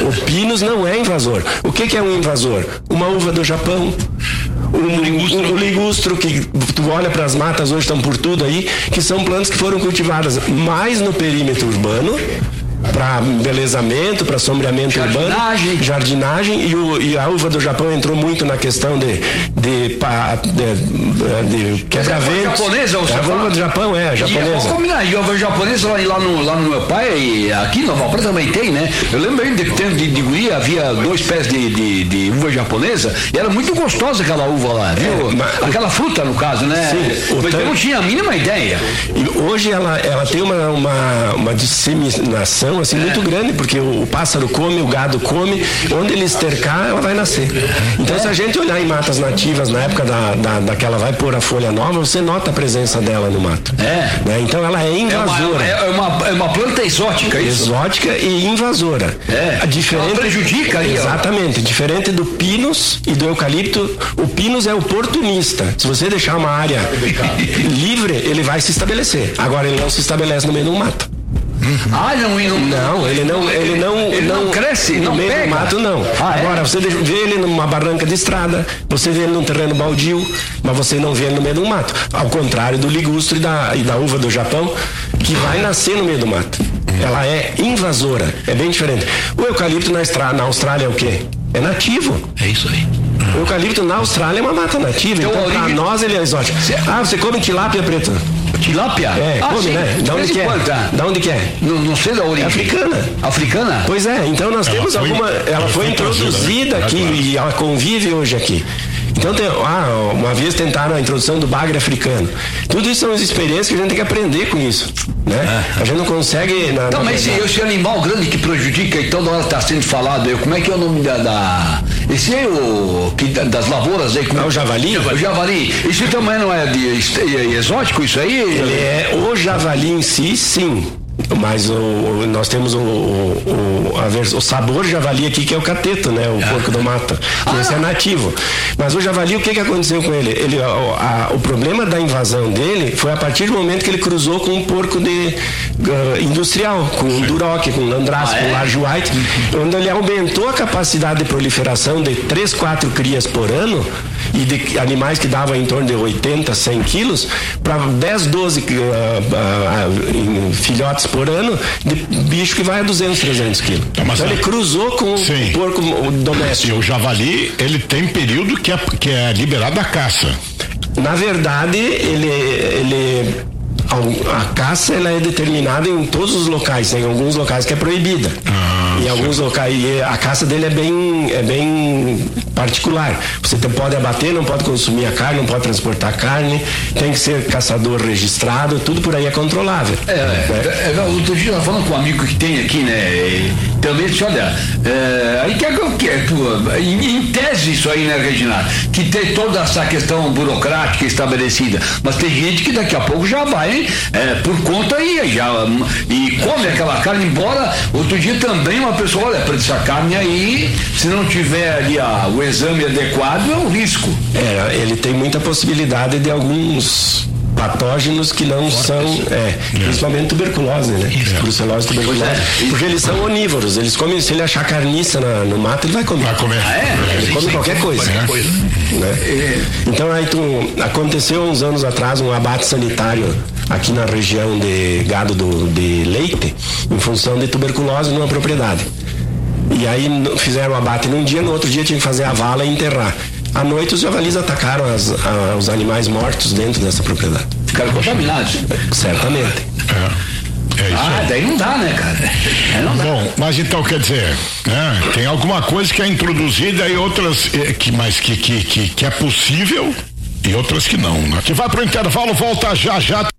O pinus não é invasor. O que é um invasor? Uma uva do Japão. O ligustro, que tu olha para as matas hoje estão por tudo aí, que são plantas que foram cultivadas mais no perímetro urbano, para embelezamento, para sombreamento urbano, jardinagem, e a uva do Japão entrou muito na questão de quebra-ventos. Japonesa, a uva do Japão japonesa. E a uva japonesa lá no meu pai, e aqui em Nova Prata também tem, né? Eu lembro ainda que de guria havia 2 pés de uva japonesa, e era muito gostosa aquela uva lá, viu? Aquela fruta, no caso, né? Sim, mas eu não tinha a mínima ideia. E hoje ela tem uma disseminação assim muito grande, porque o pássaro come, o gado come, onde ele estercar, ela vai nascer. Então, se a gente olhar em matas nativas, na época daquela vai pôr a folha nova, você nota a presença dela no mato. Né? Então, ela é invasora. É uma planta exótica, isso? Exótica e invasora. Ela prejudica aí. Exatamente. Diferente do pinus e do eucalipto, o pinus é oportunista. Se você deixar uma área livre, ele vai se estabelecer. Agora, ele não se estabelece no meio do mato. Ele não cresce no meio do mato, não. Agora, você vê ele numa barranca de estrada, você vê ele num terreno baldio, mas você não vê ele no meio do mato. Ao contrário do ligustre e da uva do Japão, que vai nascer no meio do mato. Ela é invasora, é bem diferente. O eucalipto na Austrália é o quê? É nativo. É isso aí. O eucalipto na Austrália é uma mata nativa, então para nós ele é exótico. Você come tilápia preta? Tilápia? Come, sim. Né? Da onde que é? Da onde que é? Não sei da origem. É africana. Africana? Pois é, então nós temos alguma... Ela foi introduzida aqui e ela convive hoje aqui. Então, uma vez tentaram a introdução do bagre africano. Tudo isso são as experiências que a gente tem que aprender com isso, né? A gente não consegue... mas esse animal grande que prejudica, então, na hora está sendo falado, como é que é o nome esse aí, das lavouras aí? O javali? O javali. Isso também não é exótico, isso aí? O javali em si, sim. Mas nós temos o sabor javali aqui, que é o cateto, né? O porco do mato. Esse é nativo. Mas o javali, o que aconteceu com ele? O problema da invasão dele foi a partir do momento que ele cruzou com um porco industrial, com um duroc, com um landraço, com um large white, onde ele aumentou a capacidade de proliferação de 3, 4 crias por ano, e de animais que davam em torno de 80, 100 quilos, para 10, 12 filhotes por ano, de bicho que vai a 200, 300 quilos. Então ele cruzou com o porco doméstico. E o javali, ele tem período que é liberado a caça. Na verdade, a caça ela é determinada em todos os locais, tem alguns locais que é proibida. Em alguns locais, a caça dele é bem particular. Você pode abater, não pode consumir a carne, não pode transportar carne, tem que ser caçador registrado, tudo por aí é controlável. Outro dia eu estava falando com um amigo que tem aqui, né? Também disse, olha, aí em tese isso aí, né, Reginaldo? Que tem toda essa questão burocrática estabelecida, mas tem gente que daqui a pouco já vai, por conta e come aquela carne, embora outro dia também uma pessoa, olha, para essa carne aí, se não tiver ali o exame adequado, é um risco. Ele tem muita possibilidade de alguns patógenos que não são, principalmente tuberculose, né? Brucelose, tuberculose. Porque eles são onívoros, eles comem, se ele achar carniça no mato, ele vai comer. Ele come qualquer coisa. Né? Então aí aconteceu uns anos atrás um abate sanitário aqui na região de gado de leite, em função de tuberculose numa propriedade. E aí fizeram o abate num dia, no outro dia tinha que fazer a vala e enterrar. À noite os javalis atacaram os animais mortos dentro dessa propriedade. Ficaram contaminados? Certamente. Daí não dá, né, cara? Bom, mas então quer dizer, tem alguma coisa que é introduzida e outras que é possível e outras que não, né? Que vai pro intervalo, volta já.